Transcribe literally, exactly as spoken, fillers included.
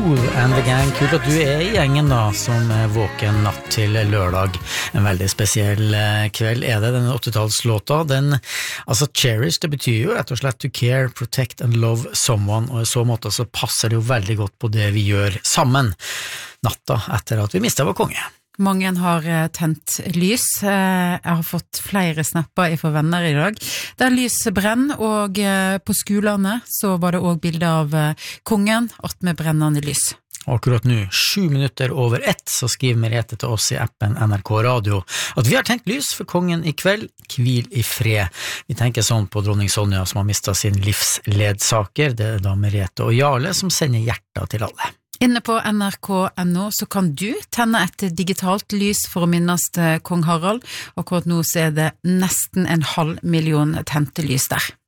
Smooth and the Gang. Kult at du er i gjengen da, som er våken natt til lørdag. En veldig spesiell kveld er det, denne åttitallslåta. Den, altså Cherish, det betyr jo rett og slett to care, protect and love someone, og i så måte så passer det jo veldig godt på det vi gjør sammen natta etter at vi mistet vår konge. Mange har tent lys. Jeg har fått flere snapper fra venner i dag. Der lys brenner, og på skolene så var det også bilder av kongen, at med brennende lys. Akkurat nå, sju minutter over ett, så skriver Merete til oss i appen N R K Radio at vi har tent lys for kongen i kveld, hvil i fred. Vi tenker sånn på dronning Sonja som har mistet sin livsledsaker. Det er da Merete og Jarle som sender hjerter til alle. Inne på N R K punktum N O så kan du tenne et digitalt lys for å minnes kong Harald. Akkurat nå så er det nesten en halv million tente lys der.